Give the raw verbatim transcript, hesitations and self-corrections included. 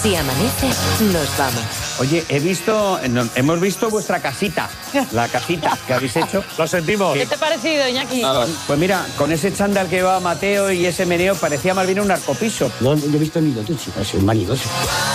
Si amanece, nos vamos. Oye, he visto, no, hemos visto vuestra casita, la casita que habéis hecho. Lo sentimos. ¿Qué te ha parecido, Iñaki? Pues mira, con ese chándal que llevaba Mateo y ese meneo parecía más bien un narcopiso. No, yo he visto ni dos chicas, soy marido.